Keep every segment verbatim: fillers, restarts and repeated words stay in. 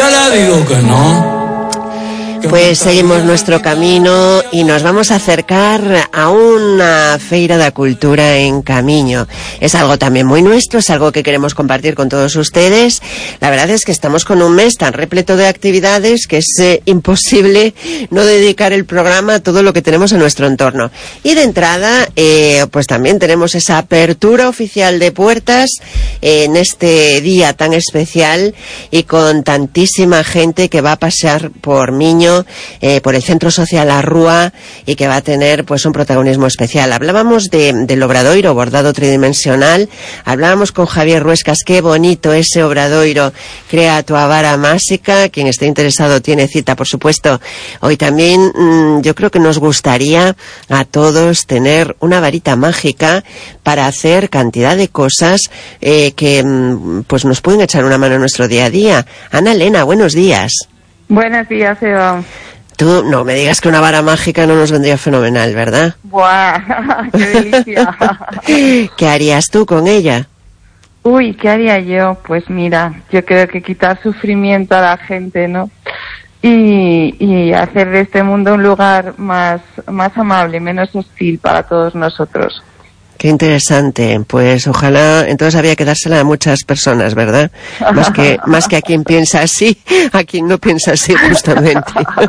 yo le digo que no. Pues seguimos nuestro camino y nos vamos a acercar a una feira da cultura en Camiño. Es algo también muy nuestro, es algo que queremos compartir con todos ustedes. La verdad es que estamos con un mes tan repleto de actividades que es eh, imposible no dedicar el programa a todo lo que tenemos en nuestro entorno. Y de entrada, eh, pues también tenemos esa apertura oficial de puertas eh, en este día tan especial y con tantísima gente que va a pasear por Miño, Eh, por el Centro Social La Rúa, y que va a tener pues un protagonismo especial. Hablábamos de, del obradoiro, bordado tridimensional, hablábamos con Javier Ruescas, qué bonito ese obradoiro, crea tu vara mágica. Quien esté interesado tiene cita, por supuesto. Hoy también mmm, yo creo que nos gustaría a todos tener una varita mágica para hacer cantidad de cosas eh, que mmm, pues nos pueden echar una mano en nuestro día a día. Ana Elena, buenos días. Buenos días, Eva. Tú no me digas que una vara mágica no nos vendría fenomenal, ¿verdad? ¡Buah! ¡Qué delicia! ¿Qué harías tú con ella? Uy, ¿qué haría yo? Pues mira, yo creo que quitar sufrimiento a la gente, ¿no? Y, y hacer de este mundo un lugar más, más amable, menos hostil para todos nosotros. Qué interesante. Pues ojalá, entonces había que dársela a muchas personas, ¿verdad? Más que, más que a quien piensa así, a quien no piensa así, justamente.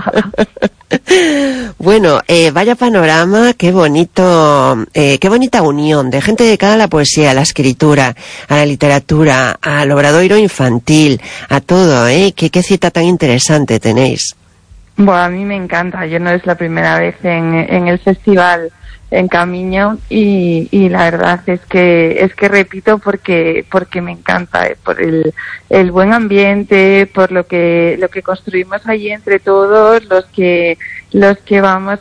Bueno, eh, vaya panorama, qué bonito, eh, qué bonita unión de gente dedicada a la poesía, a la escritura, a la literatura, al obradoiro infantil, a todo, ¿eh? Qué, qué cita tan interesante tenéis. Bueno, a mí me encanta. Yo no es la primera vez en, en el festival en Camiño y, y la verdad es que es que repito porque porque me encanta, eh, por el, el buen ambiente, por lo que lo que construimos allí entre todos los que los que vamos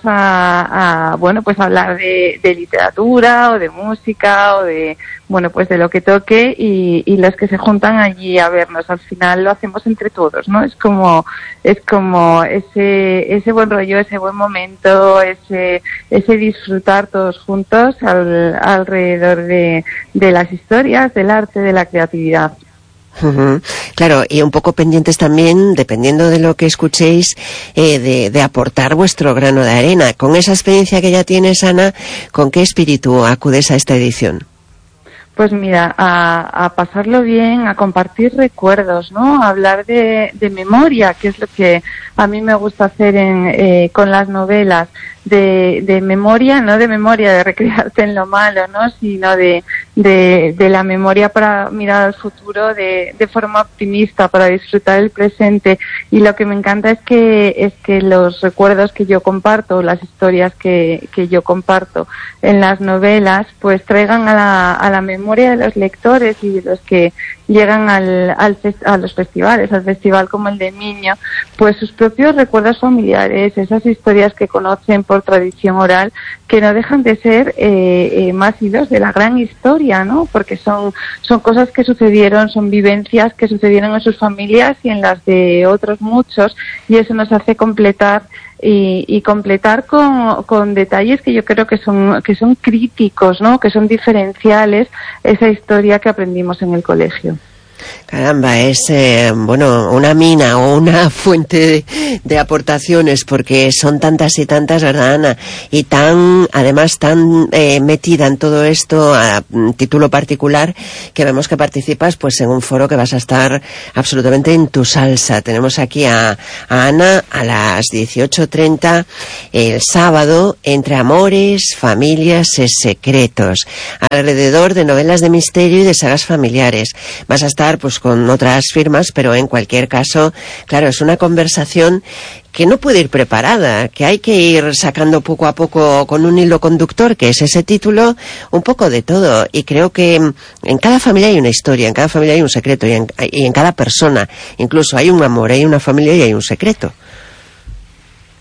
a, a bueno pues a hablar de, de literatura o de música o de bueno pues de lo que toque y, y los que se juntan allí a vernos. Al final lo hacemos entre todos, ¿no? Es como es como ese ese buen rollo, ese buen momento, ese ese disfrutar todos juntos al, alrededor de, de las historias, del arte, de la creatividad. Uh-huh. Claro, y un poco pendientes también, dependiendo de lo que escuchéis, eh, de, de aportar vuestro grano de arena. Con esa experiencia que ya tienes, Ana, ¿con qué espíritu acudes a esta edición? Pues mira, a, a pasarlo bien, a compartir recuerdos, ¿no? A hablar de, de memoria, que es lo que a mí me gusta hacer en, eh, con las novelas, de, de memoria, no de memoria de recrearte en lo malo, ¿no? Sino de, de, de la memoria para mirar al futuro de, de forma optimista, para disfrutar el presente. Y lo que me encanta es que, es que los recuerdos que yo comparto, las historias que, que yo comparto en las novelas, pues traigan a la, a la memoria de los lectores y de los que llegan al, al fest- a los festivales, al festival como el de Miño, pues sus propios recuerdos familiares, esas historias que conocen por tradición oral, que no dejan de ser eh, eh, más hilos de la gran historia, ¿no? Porque son, son cosas que sucedieron, son vivencias que sucedieron en sus familias y en las de otros muchos, y eso nos hace completar Y, y completar con, con detalles que yo creo que son que son críticos, ¿no? Que son diferenciales, esa historia que aprendimos en el colegio. Caramba, es eh, bueno, una mina o una fuente de, de aportaciones, porque son tantas y tantas, ¿verdad, Ana? Y tan, además, tan eh, metida en todo esto a título particular, que vemos que participas pues en un foro que vas a estar absolutamente en tu salsa. Tenemos aquí a, a Ana a las dieciocho treinta el sábado, entre amores, familias y secretos, alrededor de novelas de misterio y de sagas familiares. Vas a estar pues con otras firmas, pero en cualquier caso, claro, es una conversación que no puede ir preparada, que hay que ir sacando poco a poco con un hilo conductor, que es ese título, un poco de todo. Y creo que en cada familia hay una historia, en cada familia hay un secreto, y en, y en cada persona incluso hay un amor, hay una familia y hay un secreto.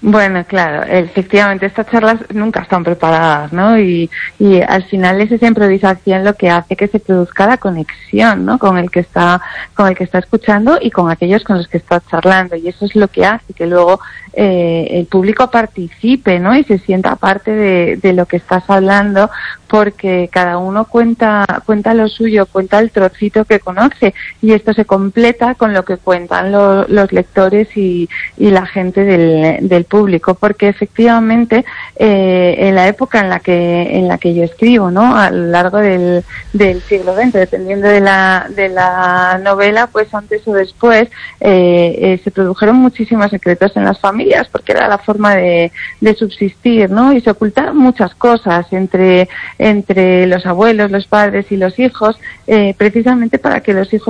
Bueno, claro, efectivamente, estas charlas nunca están preparadas, ¿no? Y, y al final es esa improvisación lo que hace que se produzca la conexión, ¿no? Con el que está, con el que está escuchando y con aquellos con los que está charlando. Y eso es lo que hace que luego eh, el público participe, ¿no? Y se sienta parte de, de lo que estás hablando, porque cada uno cuenta, cuenta lo suyo, cuenta el trocito que conoce, y esto se completa con lo que cuentan lo, los lectores y, y la gente del, del público, porque efectivamente eh, en la época en la que en la que yo escribo, ¿no? A lo largo del, del siglo veinte, dependiendo de la de la novela, pues antes o después eh, eh, se produjeron muchísimos secretos en las familias, porque era la forma de, de subsistir, ¿no? Y se ocultaron muchas cosas entre entre los abuelos, los padres y los hijos, eh, precisamente para que los hijos